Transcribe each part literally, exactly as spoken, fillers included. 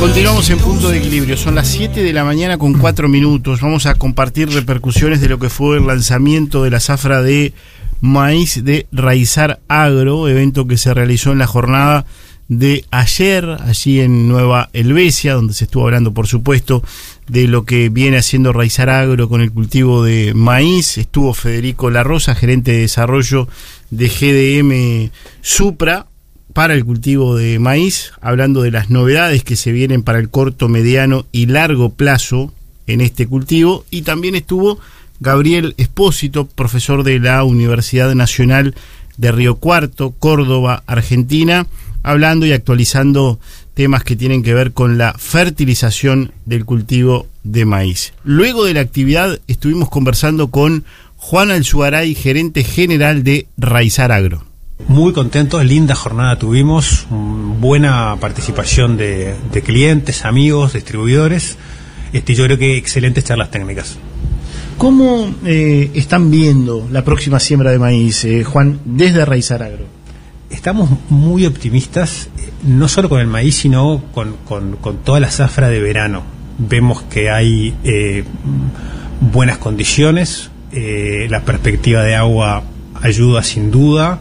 Continuamos en Punto de Equilibrio, son las siete de la mañana con cuatro minutos. Vamos a compartir repercusiones de lo que fue el lanzamiento de la zafra de maíz de Raizar Agro, evento que se realizó en la jornada de ayer, allí en Nueva Helvecia, donde se estuvo hablando, por supuesto, de lo que viene haciendo Raizar Agro con el cultivo de maíz. Estuvo Federico La Rosa, gerente de desarrollo de G D M Supra, para el cultivo de maíz, hablando de las novedades que se vienen para el corto, mediano y largo plazo en este cultivo. Y también estuvo Gabriel Espósito, profesor de la Universidad Nacional de Río Cuarto, Córdoba, Argentina, hablando y actualizando temas que tienen que ver con la fertilización del cultivo de maíz. Luego de la actividad estuvimos conversando con Juan Alzugaray, gerente general de Raizar Agro. Muy contentos, linda jornada tuvimos, buena participación de, de clientes, amigos, distribuidores. Este, yo creo que excelentes charlas técnicas. ¿Cómo eh, están viendo la próxima siembra de maíz, eh, Juan, desde Raizar Agro? Estamos muy optimistas, no solo con el maíz, sino con, con, con toda la zafra de verano. Vemos que hay eh, buenas condiciones, eh, la perspectiva de agua ayuda sin duda.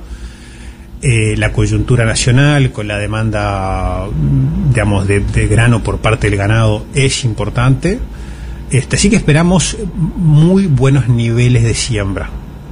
Eh, la coyuntura nacional con la demanda, digamos, de, de grano por parte del ganado es importante. Este, así que esperamos muy buenos niveles de siembra,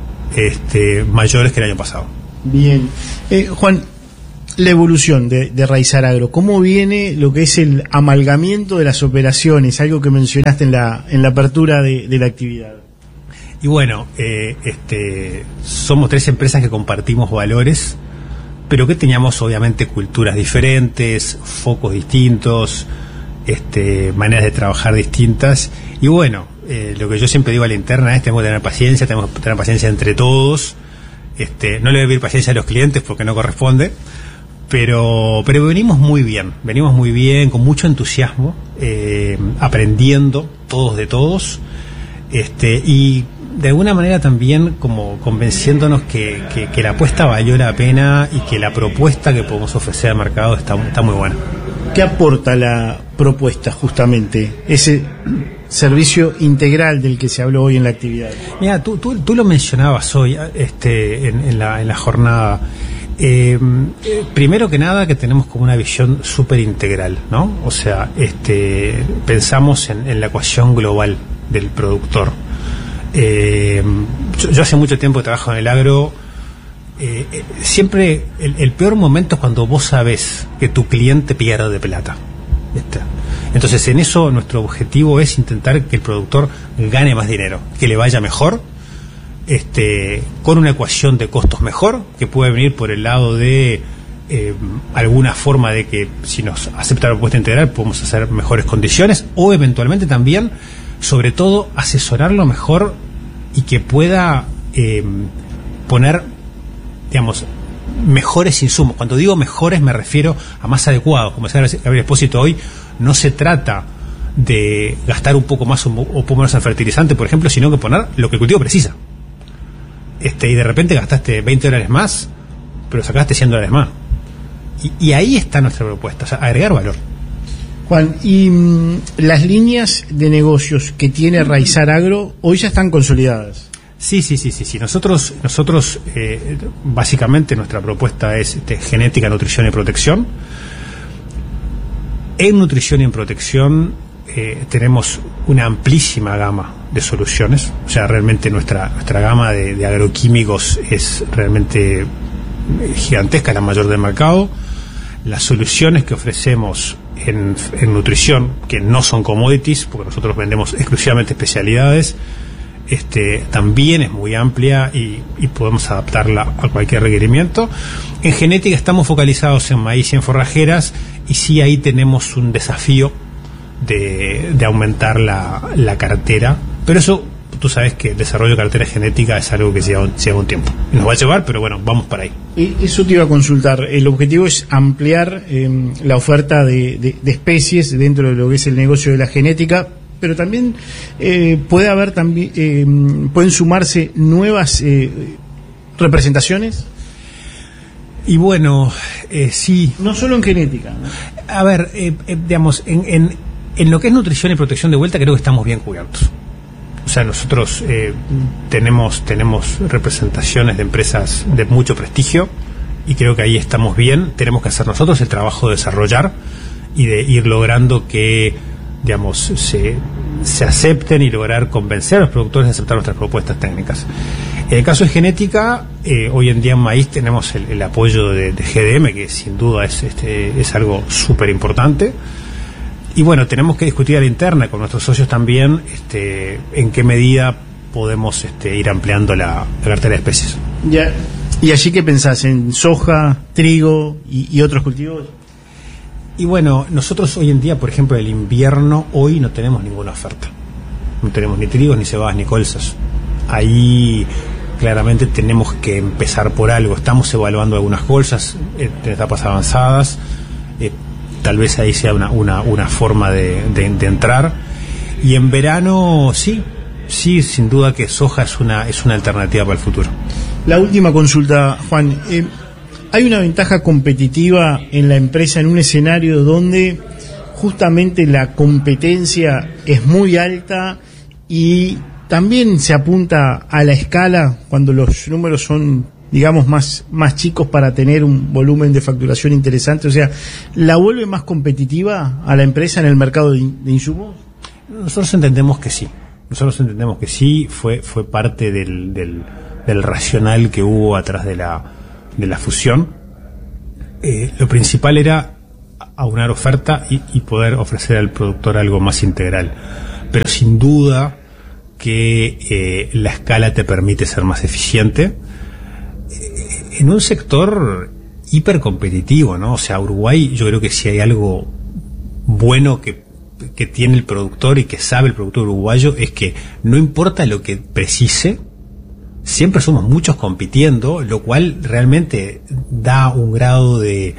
este, mayores que el año pasado. Bien. Eh, Juan, la evolución de, de Raizar Agro, ¿cómo viene lo que es el amalgamiento de las operaciones? Algo que mencionaste en la, en la apertura de, de la actividad. Y bueno, eh, este, somos tres empresas que compartimos valores, pero que teníamos obviamente culturas diferentes, focos distintos, este, maneras de trabajar distintas. Y bueno, eh, lo que yo siempre digo a la interna es: tenemos que tener paciencia, tenemos que tener paciencia entre todos. Este, no le voy a pedir paciencia a los clientes porque no corresponde, pero, pero venimos muy bien, venimos muy bien, con mucho entusiasmo, eh, aprendiendo todos de todos, este, y de alguna manera también como convenciéndonos que, que, que la apuesta valió la pena y que la propuesta que podemos ofrecer al mercado está, está muy buena. ¿Qué aporta la propuesta justamente, ese servicio integral del que se habló hoy en la actividad? Mira, tú, tú, tú lo mencionabas hoy este, en, en, la, en la jornada. Eh, eh, primero que nada, que tenemos como una visión súper integral, ¿no? O sea, este, pensamos en, en la ecuación global del productor. Eh, yo, yo hace mucho tiempo que trabajo en el agro. Eh, eh, siempre el, el peor momento es cuando vos sabés que tu cliente pierde plata. ¿Viste? Entonces, en eso nuestro objetivo es intentar que el productor gane más dinero, que le vaya mejor, este, con una ecuación de costos mejor, que puede venir por el lado de eh, alguna forma de que si nos acepta la propuesta integral podemos hacer mejores condiciones, o eventualmente también, sobre todo, asesorarlo mejor y que pueda eh, poner, digamos, mejores insumos. Cuando digo mejores me refiero a más adecuados. Como decía Gabriel Espósito hoy, no se trata de gastar un poco más o un poco menos en fertilizante, por ejemplo, sino que poner lo que el cultivo precisa. Este, y de repente gastaste veinte dólares más, pero sacaste cien dólares más. Y, y ahí está nuestra propuesta, o sea, agregar valor. Juan, y mmm, las líneas de negocios que tiene Raizar Agro hoy ya están consolidadas. Sí, sí, sí, sí, sí. Nosotros, nosotros eh, básicamente nuestra propuesta es este, genética, nutrición y protección. En nutrición y en protección eh, tenemos una amplísima gama de soluciones. O sea, realmente nuestra nuestra gama de, de agroquímicos es realmente gigantesca, la mayor del mercado. Las soluciones que ofrecemos en, en nutrición, que no son commodities, porque nosotros vendemos exclusivamente especialidades, este, también es muy amplia y, y podemos adaptarla a cualquier requerimiento. En genética estamos focalizados en maíz y en forrajeras, y sí ahí tenemos un desafío de, de aumentar la, la cartera, pero eso, tú sabes que el desarrollo de cartera genética es algo que lleva, lleva un tiempo. Nos va a llevar, pero bueno, vamos para ahí. Eso te iba a consultar. El objetivo es ampliar eh, la oferta de, de, de especies dentro de lo que es el negocio de la genética, pero también eh, puede haber también eh, pueden sumarse nuevas eh, representaciones. Y bueno, eh, sí. No solo en genética, ¿no? A ver, eh, eh, digamos, en, en, en lo que es nutrición y protección de vuelta creo que estamos bien cubiertos. O sea, nosotros eh, tenemos, tenemos representaciones de empresas de mucho prestigio y creo que ahí estamos bien. Tenemos que hacer nosotros el trabajo de desarrollar y de ir logrando que, digamos, se, se acepten y lograr convencer a los productores de aceptar nuestras propuestas técnicas. En el caso de genética, eh, hoy en día en maíz tenemos el, el apoyo de, de G D M, que sin duda es, este, es algo súper importante. Y bueno, tenemos que discutir a la interna con nuestros socios también este, en qué medida podemos este, ir ampliando la, la cartera de especies. Ya. ¿Y allí qué pensás? ¿En soja, trigo y, y otros cultivos? Y bueno, nosotros hoy en día, por ejemplo, el invierno, hoy no tenemos ninguna oferta. No tenemos ni trigos, ni cebadas, ni colzas. Ahí claramente tenemos que empezar por algo. Estamos evaluando algunas colzas en etapas avanzadas. Eh, tal vez ahí sea una, una, una forma de, de, de entrar. Y en verano, sí, sí, sin duda que soja es una, es una alternativa para el futuro. La última consulta, Juan. Eh, ¿Hay una ventaja competitiva en la empresa en un escenario donde justamente la competencia es muy alta y también se apunta a la escala cuando los números son, digamos, más, más chicos para tener un volumen de facturación interesante? O sea, ¿la vuelve más competitiva a la empresa en el mercado de, de insumos? Nosotros entendemos que sí. Nosotros entendemos que sí. Fue, fue parte del, del, del racional que hubo atrás de la, de la fusión. Eh, lo principal era aunar oferta y, y poder ofrecer al productor algo más integral. Pero sin duda que eh, la escala te permite ser más eficiente eh, en un sector hipercompetitivo, ¿no? O sea, Uruguay, yo creo que si hay algo bueno que, que tiene el productor y que sabe el productor uruguayo es que no importa lo que precise, siempre somos muchos compitiendo, lo cual realmente da un grado de,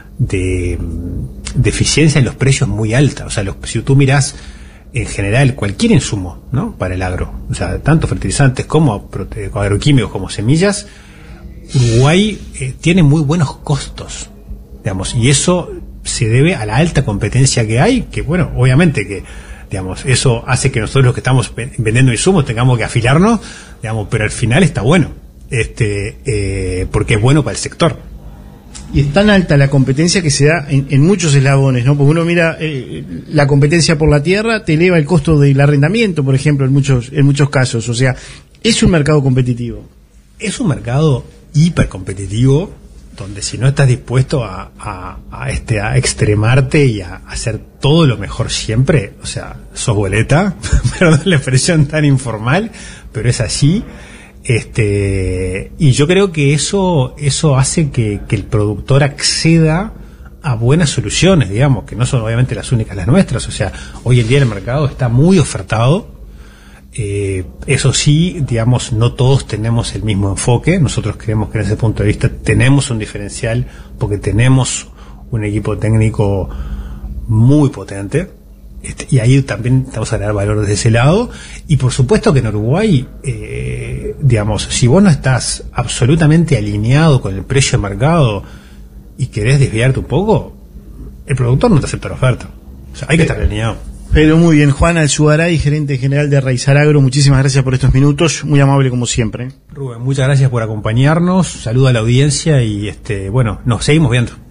de, de eficiencia en los precios muy alta. O sea, los, si tú mirás en general cualquier insumo, ¿no?, para el agro, o sea, tanto fertilizantes como prote- agroquímicos como semillas, Uruguay eh, tiene muy buenos costos, digamos, y eso se debe a la alta competencia que hay, que bueno, obviamente que, digamos, eso hace que nosotros los que estamos vendiendo insumos tengamos que afilarnos, digamos, pero al final está bueno, este, eh, porque es bueno para el sector. Y es tan alta la competencia que se da en, en muchos eslabones, ¿no? Porque uno mira eh, la competencia por la tierra, te eleva el costo del arrendamiento, por ejemplo, en muchos, en muchos casos. O sea, es un mercado competitivo. Es un mercado hipercompetitivo, donde si no estás dispuesto a, a, a, este, a extremarte y a hacer todo lo mejor siempre, o sea, sos boleta, perdón la expresión tan informal, pero es así. Este, y yo creo que eso, eso hace que, que el productor acceda a buenas soluciones, digamos, que no son obviamente las únicas las nuestras. O sea, hoy en día el mercado está muy ofertado. Eh, eso sí, digamos, no todos tenemos el mismo enfoque. Nosotros creemos que en ese punto de vista tenemos un diferencial porque tenemos un equipo técnico muy potente. Este, y ahí también estamos a agregar valor desde ese lado. Y por supuesto que en Uruguay, eh, digamos, si vos no estás absolutamente alineado con el precio de mercado y querés desviarte un poco, el productor no te acepta la oferta. O sea, hay que estar alineado. Pero muy bien, Juan Alzugaray, gerente general de Raizar Agro, muchísimas gracias por estos minutos, muy amable como siempre. Rubén, muchas gracias por acompañarnos, saludo a la audiencia y este, bueno, nos seguimos viendo.